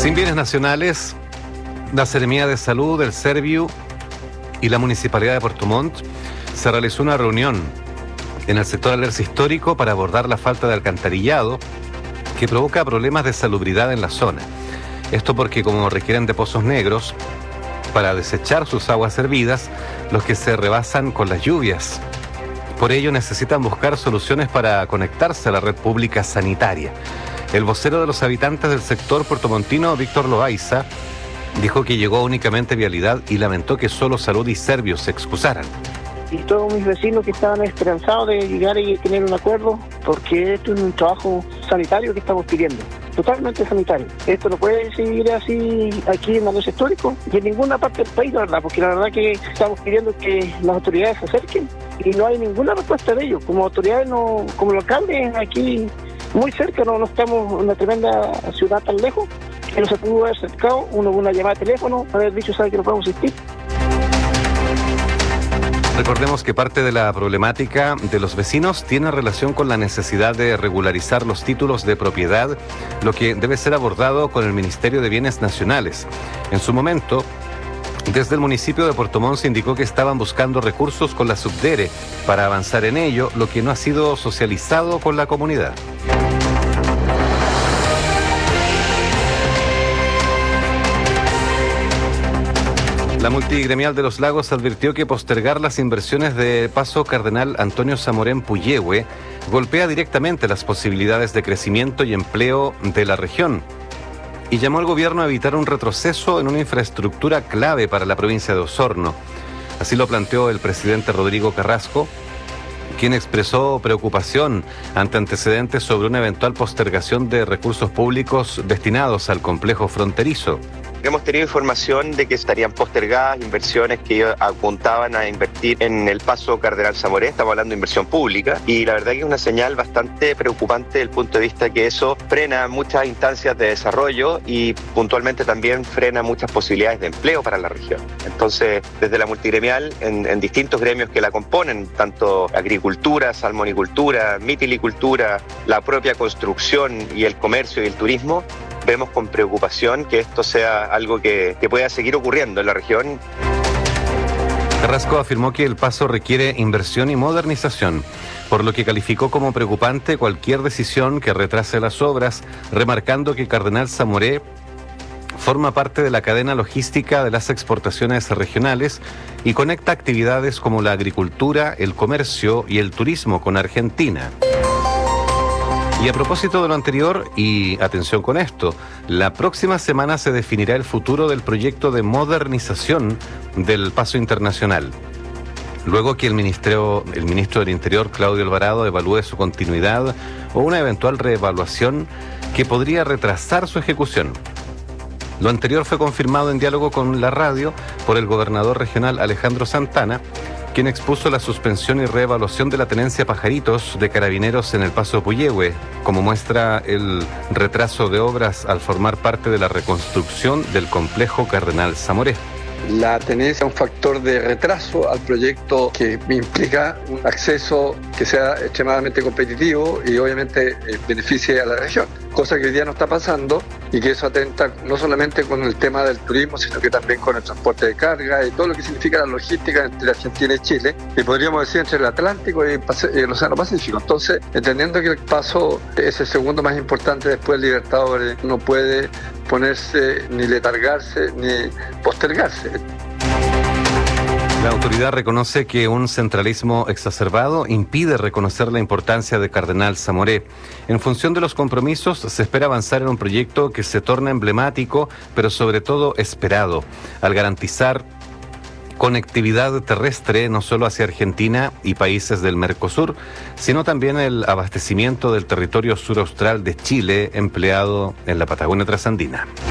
Sin bienes nacionales, la Seremía de Salud, el Serviu y la Municipalidad de Puerto Montt se realizó una reunión en el sector Alerce Histórico para abordar la falta de alcantarillado que provoca problemas de salubridad en la zona. Esto porque, como requieren de pozos negros para desechar sus aguas hervidas, los que se rebasan con las lluvias. Por ello necesitan buscar soluciones para conectarse a la red pública sanitaria. El vocero de los habitantes del sector puertomontino, Víctor Loaiza, dijo que llegó únicamente Vialidad y lamentó que solo Salud y Serviu se excusaran. Y todos mis vecinos que estaban esperanzados de llegar y tener un acuerdo, porque esto es un trabajo sanitario que estamos pidiendo, totalmente sanitario. Esto no puede seguir así aquí en Alerce Histórico y en ninguna parte del país, la verdad, porque la verdad que estamos pidiendo que las autoridades se acerquen y no hay ninguna respuesta de ellos. Como autoridades, no, como el alcalde aquí muy cerca, no estamos en una tremenda ciudad tan lejos, que no se pudo haber acercado, uno con una llamada de teléfono, haber dicho, sabe que no podemos asistir. Recordemos que parte de la problemática de los vecinos tiene relación con la necesidad de regularizar los títulos de propiedad, lo que debe ser abordado con el Ministerio de Bienes Nacionales. En su momento, desde el municipio de Puerto Montt se indicó que estaban buscando recursos con la Subdere para avanzar en ello, lo que no ha sido socializado con la comunidad. La multigremial de Los Lagos advirtió que postergar las inversiones de Paso Cardenal Antonio Zamoré en Puyehue golpea directamente las posibilidades de crecimiento y empleo de la región y llamó al gobierno a evitar un retroceso en una infraestructura clave para la provincia de Osorno. Así lo planteó el presidente Rodrigo Carrasco, quien expresó preocupación ante antecedentes sobre una eventual postergación de recursos públicos destinados al complejo fronterizo. Hemos tenido información de que estarían postergadas inversiones que apuntaban a invertir en el Paso Cardenal Zamoré. Estamos hablando de inversión pública y la verdad que es una señal bastante preocupante desde el punto de vista que eso frena muchas instancias de desarrollo y puntualmente también frena muchas posibilidades de empleo para la región. Entonces, desde la multigremial, en distintos gremios que la componen, tanto agricultura, salmonicultura, mitilicultura, la propia construcción y el comercio y el turismo, vemos con preocupación que esto sea algo que pueda seguir ocurriendo en la región. Carrasco afirmó que el paso requiere inversión y modernización, por lo que calificó como preocupante cualquier decisión que retrase las obras, remarcando que Cardenal Zamoré forma parte de la cadena logística de las exportaciones regionales y conecta actividades como la agricultura, el comercio y el turismo con Argentina. Y a propósito de lo anterior, y atención con esto, la próxima semana se definirá el futuro del proyecto de modernización del Paso Internacional. Luego que el ministro del Interior, Claudio Alvarado, evalúe su continuidad o una eventual reevaluación que podría retrasar su ejecución. Lo anterior fue confirmado en diálogo con la radio por el gobernador regional Alejandro Santana, quien expuso la suspensión y reevaluación de la tenencia Pajaritos de Carabineros en el Paso Puyehue, como muestra el retraso de obras al formar parte de la reconstrucción del complejo Cardenal Zamoré. La tenencia es un factor de retraso al proyecto que implica un acceso que sea extremadamente competitivo y obviamente beneficie a la región, cosa que hoy día no está pasando y que eso atenta no solamente con el tema del turismo, sino que también con el transporte de carga y todo lo que significa la logística entre Argentina y Chile, y podríamos decir entre el Atlántico y el Océano Pacífico. Entonces, entendiendo que el paso es el segundo más importante después del Libertadores, no puede ponerse ni letargarse ni postergarse. La autoridad reconoce que un centralismo exacerbado impide reconocer la importancia de Cardenal Zamoré. En función de los compromisos, se espera avanzar en un proyecto que se torna emblemático, pero sobre todo esperado, al garantizar conectividad terrestre no solo hacia Argentina y países del Mercosur, sino también el abastecimiento del territorio sur austral de Chile, empleado en la Patagonia trasandina.